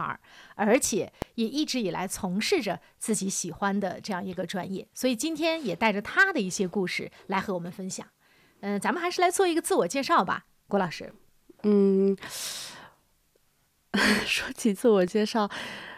玩，而且也一直以来从事着自己喜欢的这样一个专业，所以今天也带着他的一些故事来和我们分享。咱们还是来做一个自我介绍吧，郭老师。 说起自我介绍，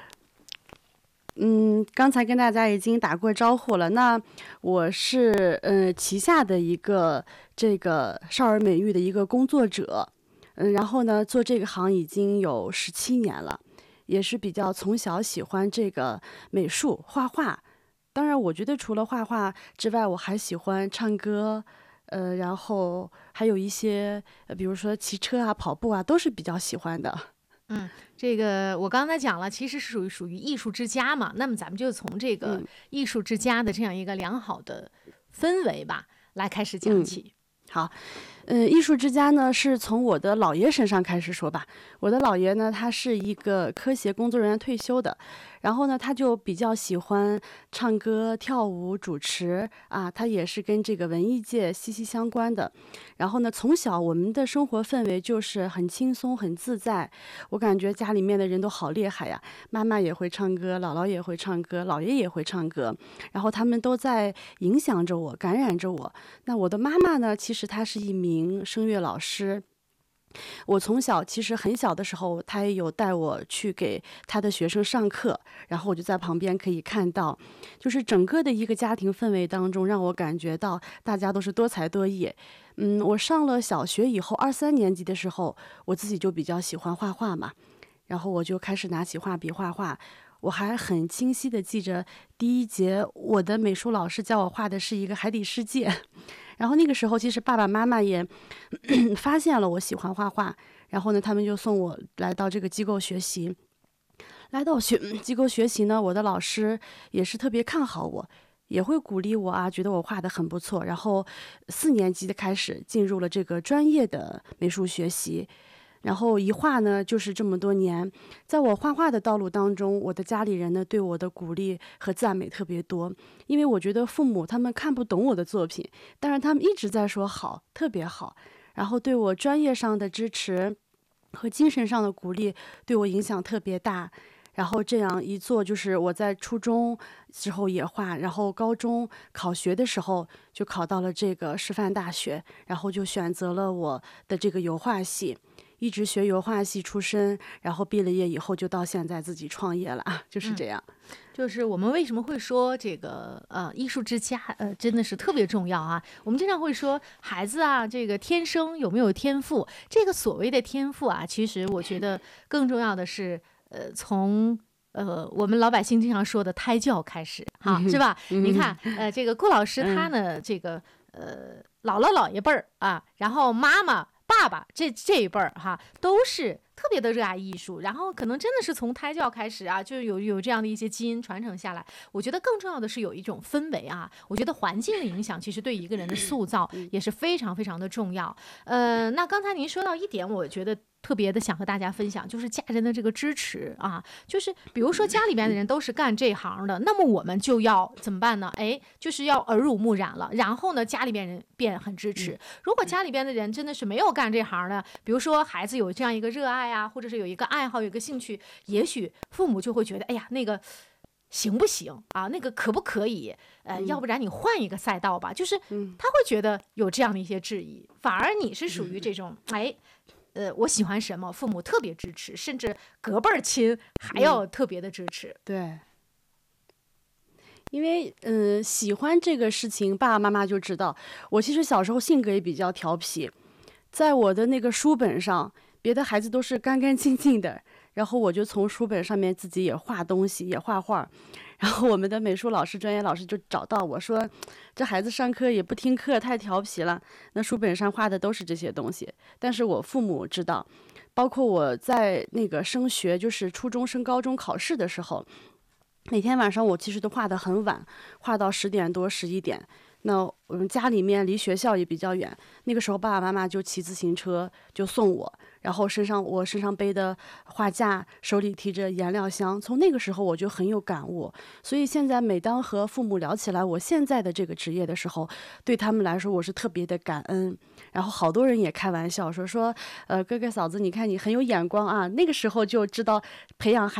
刚才跟大家已经打过招呼了。那我是旗下的一个这个少儿美育的一个工作者，然后呢做这个行已经有17年了，也是比较从小喜欢这个美术画画。当然，我觉得除了画画之外，我还喜欢唱歌，然后还有一些比如说骑车啊、跑步啊，都是比较喜欢的。 这个我刚才讲了，其实是属于艺术之家嘛。那么咱们就从这个艺术之家的这样一个良好的氛围吧，来开始讲起。 好，艺术之家呢是从我的姥爷身上开始说吧。我的姥爷呢，他是一个科协工作人员退休的，然后呢，他就比较喜欢唱歌、跳舞、主持啊，他也是跟这个文艺界息息相关的。然后呢，从小我们的生活氛围就是很轻松、很自在。我感觉家里面的人都好厉害呀，妈妈也会唱歌，姥姥也会唱歌，姥爷也会唱歌，然后他们都在影响着我，感染着我。那我的妈妈呢，其实她是一名声乐老师。我从小其实很小的时候，他也有带我去给他的学生上课，然后我就在旁边可以看到，就是整个的一个家庭氛围当中，让我感觉到大家都是多才多艺。我上了小学以后，2、3年级的时候，我自己就比较喜欢画画嘛，然后我就开始拿起画笔画画。我还很清晰的记着第一节，我的美术老师教我画的是一个海底世界。然后那个时候，其实爸爸妈妈也发现了我喜欢画画，然后呢，他们就送我来到这个机构学习。来到机构学习呢，我的老师也是特别看好我，也会鼓励我啊，觉得我画得很不错。然后4年级的开始进入了这个专业的美术学习。然后一画呢，就是这么多年，在我画画的道路当中，我的家里人呢对我的鼓励和赞美特别多，因为我觉得父母他们看不懂我的作品，但是他们一直在说好，特别好，然后对我专业上的支持和精神上的鼓励对我影响特别大。然后这样一做，就是我在初中之后也画，然后高中考学的时候就考到了这个师范大学，然后就选择了我的这个油画系，一直学油画系出身，然后毕了业以后就到现在自己创业了啊，就是这样。 就是我们为什么会说这个艺术之家真的是特别重要啊？我们经常会说孩子啊，这个天生有没有天赋？这个所谓的天赋啊，其实我觉得更重要的是从我们老百姓经常说的胎教开始哈，是吧？你看这个顾老师他呢，这个姥姥姥爷辈儿啊，然后妈妈爸爸这一辈儿哈，都是特别的热爱艺术，然后可能真的是从胎教开始啊，就有这样的一些基因传承下来。我觉得更重要的是有一种氛围啊，我觉得环境的影响其实对一个人的塑造也是非常非常的重要。那刚才您说到一点，我觉得特别的想和大家分享，就是家人的这个支持啊，就是比如说家里边的人都是干这行的，那么我们就要怎么办呢？就是要耳濡目染了，然后呢，家里边人便很支持。如果家里边的人真的是没有干这行的，比如说孩子有这样一个热爱啊，或者是有一个爱好、有一个兴趣，也许父母就会觉得，哎呀，那个行不行啊？那个可不可以？要不然你换一个赛道吧。就是他会觉得有这样的一些质疑，反而你是属于这种，我喜欢什么，父母特别支持，甚至隔辈儿亲还要特别的支持。 对，因为喜欢这个事情，爸爸妈妈就知道。我其实小时候性格也比较调皮，在我的那个书本上，别的孩子都是干干净净的，然后我就从书本上面自己也画东西，也画画。然后我们的美术老师、专业老师就找到我说，这孩子上课也不听课，太调皮了。那书本上画的都是这些东西，但是我父母知道，包括我在那个升学，就是初中升高中考试的时候，每天晚上我其实都画得很晚，画到10点多、11点。那我们家里面离学校也比较远，那个时候爸爸妈妈就骑自行车就送我，然后我身上背的画架，手里提着颜料箱。从那个时候我就很有感悟，所以现在每当和父母聊起来我现在的这个职业的时候，对他们来说我是特别的感恩。然后好多人也开玩笑说哥哥嫂子，你看你很有眼光啊，那个时候就知道培养孩